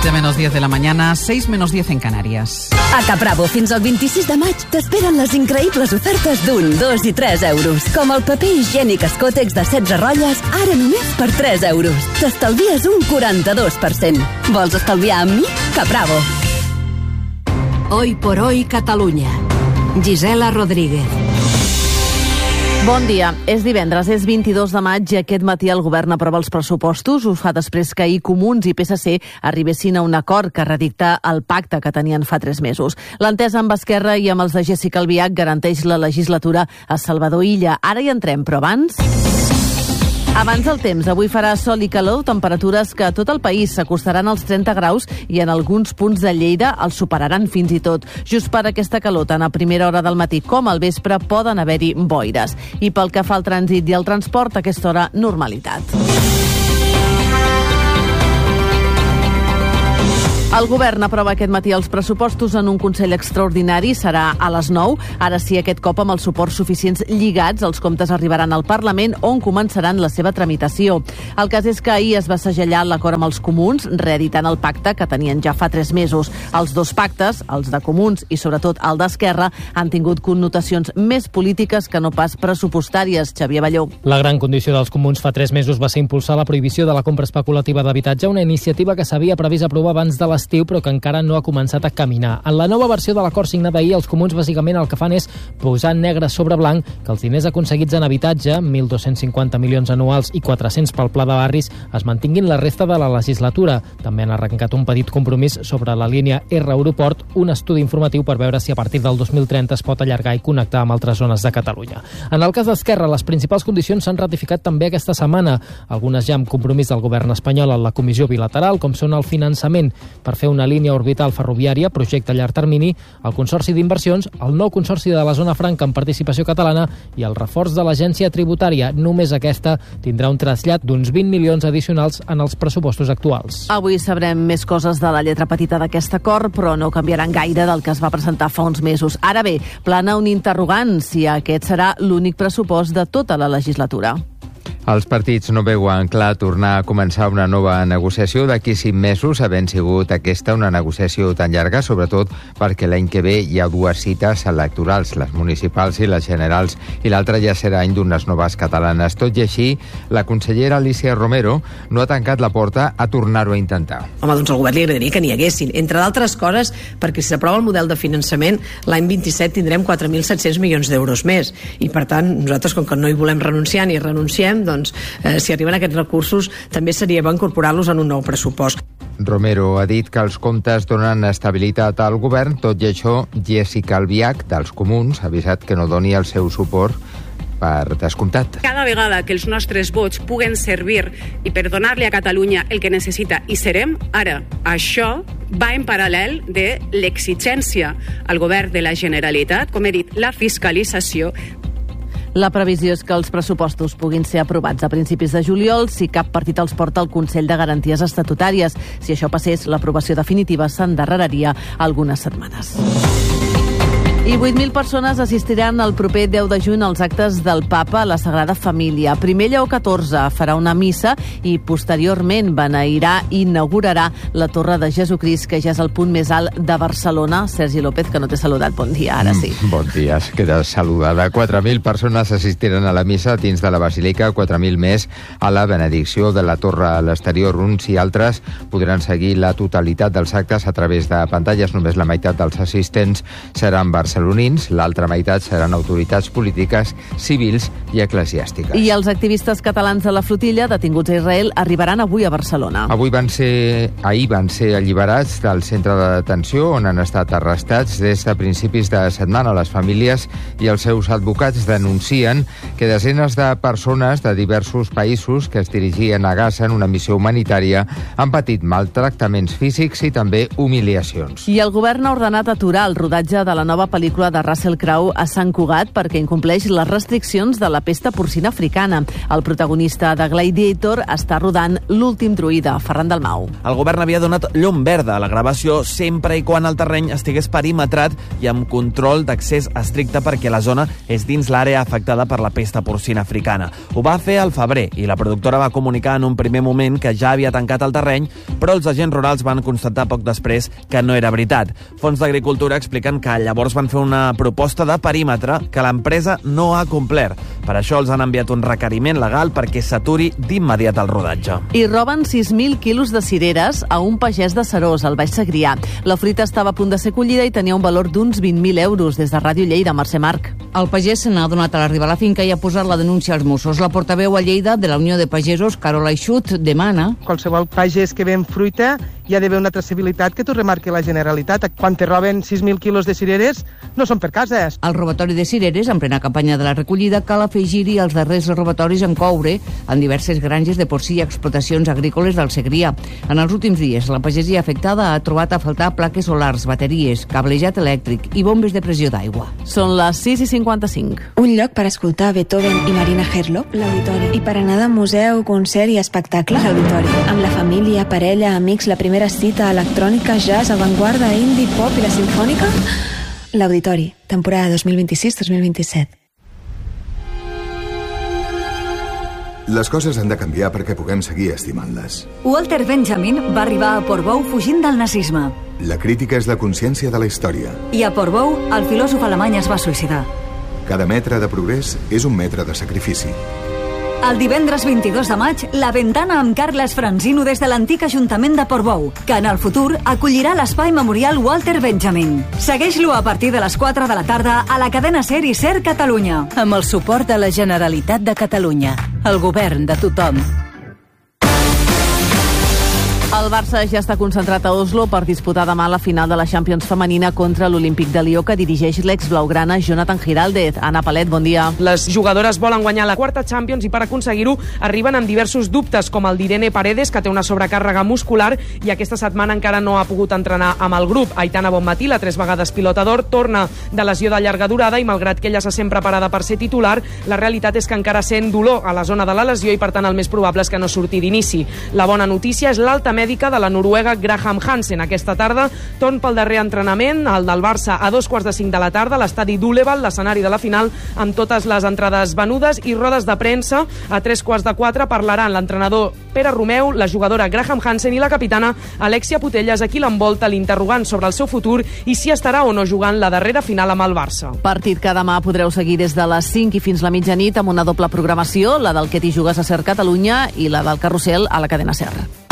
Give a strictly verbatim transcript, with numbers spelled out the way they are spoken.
siete menos diez de la mañana, seis menos diez en Canarias. A Capravo, fins al vint-i-sis de maig, t'esperen les increïbles ofertes d'un, dos i tres euros. Com el paper higiènic Escòtex de setze rotlles, ara només per tres euros. T'estalvies un quaranta-dos per cent. Vols estalviar amb mi? Capravo. Hoy por hoy Catalunya. Gisela Rodríguez. Bon dia. És divendres, és vint-i-dos de maig i aquest matí el govern aprova els pressupostos. Ho fa després que ahir Comuns i P S C arribessin a un acord que redicta el pacte que tenien fa tres mesos. L'entesa amb Esquerra i amb els de Jéssica Albiach garanteix la legislatura a Salvador Illa. Ara hi entrem, però abans... Abans del temps, avui farà sol i calor, temperatures que a tot el país s'acostaran als trenta graus i en alguns punts de Lleida els superaran fins i tot. Just per aquesta calor, tant a primera hora del matí com al vespre, poden haver-hi boires. I pel que fa al trànsit i al transport, a aquesta hora, normalitat. El govern aprova aquest matí els pressupostos en un Consell Extraordinari. Serà a les nou. Ara sí, aquest cop amb els suports suficients lligats, els comptes arribaran al Parlament, on començaran la seva tramitació. El cas és que ahir es va segellar l'acord amb els comuns, reeditant el pacte que tenien ja fa tres mesos. Els dos pactes, els de comuns i sobretot el d'Esquerra, han tingut connotacions més polítiques que no pas pressupostàries. Xavier Balló. La gran condició dels comuns fa tres mesos va ser impulsar la prohibició de la compra especulativa d'habitatge, una iniciativa que s'havia previst aprovar abans de l'estiu, però que encara no ha començat a caminar. En la nova versió de l'acord signat ahir, els comuns bàsicament el que fan és posar negre sobre blanc que els diners aconseguits en habitatge, mil dos-cents cinquanta milions anuals i quatre-cents pel Pla de Barris, es mantinguin la resta de la legislatura. També han arrencat un petit compromís sobre la línia R Aeroport, un estudi informatiu per veure si a partir del dos mil trenta es pot allargar i connectar amb altres zones de Catalunya. En el cas d'Esquerra, les principals condicions s'han ratificat també aquesta setmana, algunes ja amb compromís del govern espanyol en la comissió bilateral, com són el finançament per fer una línia orbital ferroviària, projecte a llarg termini, el Consorci d'Inversions, el nou Consorci de la Zona Franca amb participació catalana i el reforç de l'agència tributària. Només aquesta tindrà un trasllat d'uns vint milions addicionals en els pressupostos actuals. Avui sabrem més coses de la lletra petita d'aquest acord, però no canviaran gaire del que es va presentar fa uns mesos. Ara bé, plana un interrogant si aquest serà l'únic pressupost de tota la legislatura. Els partits no veuen clar tornar a començar una nova negociació d'aquí cinc mesos, havent sigut aquesta una negociació tan llarga, sobretot perquè l'any que ve hi ha dues cites electorals, les municipals i les generals, i l'altra ja serà any d'unes noves catalanes. Tot i així, la consellera Alícia Romero no ha tancat la porta a tornar-ho a intentar. Home, doncs al govern li agradaria que n'hi haguessin, entre d'altres coses, perquè si s'aprova el model de finançament, l'any vint-i-set tindrem quatre mil set-cents milions d'euros més, i per tant, nosaltres, com que no hi volem renunciar ni renunciem, doncs Doncs, eh, si arriben aquests recursos, també seria bo incorporar-los en un nou pressupost. Romero ha dit que els comptes donen estabilitat al govern. Tot i això, Jéssica Albiach, dels Comuns, ha avisat que no doni el seu suport per descomptat. Cada vegada que els nostres vots puguen servir i per donar-li a Catalunya el que necessita, i serem ara. Això va en paral·lel de l'exigència al govern de la Generalitat, com he dit, la fiscalització. La previsió és que els pressupostos puguin ser aprovats a principis de juliol si cap partit els porta al Consell de Garanties Estatutàries. Si això passés, l'aprovació definitiva s'endarreraria algunes setmanes. I vuit mil persones assistiran el proper deu de juny als actes del Papa a la Sagrada Família. Primer Lleó catorze farà una missa i posteriorment beneirà i inaugurarà la Torre de Jesucrist, que ja és el punt més alt de Barcelona. Sergi López, que no t'he saludat. Bon dia, ara sí. Mm, bon dia, quedes saludada. quatre mil persones assistiran a la missa dins de la Basílica, quatre mil més a la benedicció de la Torre a l'exterior. Uns i altres podran seguir la totalitat dels actes a través de pantalles. Només la meitat dels assistents seran barcelonins. L'altra meitat seran autoritats polítiques, civils i eclesiàstiques. I els activistes catalans de la flotilla, detinguts a Israel, arribaran avui a Barcelona. Avui van ser, ahir van ser alliberats del centre de detenció on han estat arrestats des de principis de setmana. Les famílies i els seus advocats denuncien que desenes de persones de diversos països que es dirigien a Gaza en una missió humanitària han patit maltractaments físics i també humiliacions. I el govern ha ordenat aturar el rodatge de la nova pel·lícula pel·lícula de Russell Crowe a Sant Cugat perquè incompleix les restriccions de la pesta porcina africana. El protagonista de Gladiator està rodant l'últim druida, Ferran Dalmau. El govern havia donat llum verda a la gravació sempre i quan el terreny estigués perimetrat i amb control d'accés estricte perquè la zona és dins l'àrea afectada per la pesta porcina africana. Ho va fer al febrer i la productora va comunicar en un primer moment que ja havia tancat el terreny, però els agents rurals van constatar poc després que no era veritat. Fons d'Agricultura expliquen que llavors van fer una proposta de perímetre que l'empresa no ha complert. Per això els han enviat un requeriment legal perquè s'aturi d'immediat el rodatge. I roben sis mil quilos de cireres a un pagès de Serós, al Baix Segrià. La fruita estava a punt de ser collida i tenia un valor d'uns vint mil euros. Des de Ràdio Lleida, Mercè Marc. El pagès se n'ha donat a l'arribar a la finca i ha posat la denúncia als Mossos. La portaveu a Lleida de la Unió de Pagesos, Carola Ixut, demana... Qualsevol pagès que ven fruita hi ha d'haver una traçabilitat que t'ho remarqui la Generalitat. Quan te roben sis mil quilos de cireres, no són per cases. Al robatori de cireres, en plena campanya de la recollida, cal afegir-hi els darrers robatoris en coure en diverses granges de porcí i explotacions agrícoles del Segrià. En els últims dies, la pagesia afectada ha trobat a faltar plaques solars, bateries, cablejat elèctric i bombes de pressió d'aigua. Són les sis i cinquanta-cinc. Un lloc per escoltar Beethoven i Marina Herlo, l'Auditori. I per anar de museu, concert i espectacle, l'Auditori. Amb la família, parella, amics, la primera cita electrònica, jazz, avantguarda, indie, pop i la simfònica, l'Auditori, temporada dos mil vint-i-sis dos mil vint-i-set. Les coses han de canviar perquè puguem seguir estimant-les. Walter Benjamin va arribar a Portbou fugint del nazisme. La crítica és la consciència de la història. I a Portbou, el filòsof alemany es va suïcidar. Cada metre de progrés és un metre de sacrifici. El divendres vint-i-dos de maig, La Ventana amb Carles Franzino des de l'antic Ajuntament de Portbou, que en el futur acollirà l'espai memorial Walter Benjamin. Segueix-lo a partir de les quatre de la tarda a la cadena SER i SER Catalunya. Amb el suport de la Generalitat de Catalunya, el govern de tothom. El Barça ja està concentrat a Oslo per disputar demà la final de la Champions femenina contra l'Olímpic de Lió, que dirigeix l'ex-blaugrana Jonathan Giraldez. Anna Palet, bon dia. Les jugadores volen guanyar la quarta Champions i per aconseguir-ho arriben amb diversos dubtes, com el d'Irene Paredes, que té una sobrecàrrega muscular i aquesta setmana encara no ha pogut entrenar amb el grup. Aitana Bonmatí, la tres vegades pilota d'or, torna de lesió de llarga durada i malgrat que ella se sent preparada per ser titular, la realitat és que encara sent dolor a la zona de la lesió i per tant el més probable és que no surti d'inici. La bona notícia és l'alta mèdica de la noruega Graham Hansen. Aquesta tarda torn pel darrer entrenament, el del Barça, a dos quarts de cinc de la tarda, a l'estadi d'Uleval, l'escenari de la final, amb totes les entrades venudes i rodes de premsa. A tres quarts de quatre parlaran l'entrenador Pere Romeu, la jugadora Graham Hansen i la capitana Alexia Putellas, a qui l'envolta l'interrogant sobre el seu futur i si estarà o no jugant la darrera final amb el Barça. Partit que demà podreu seguir des de les cinc i fins la mitjanit amb una doble programació, la del Que t'hi jugues a SER Catalunya i la del Carrusel a la cadena SER.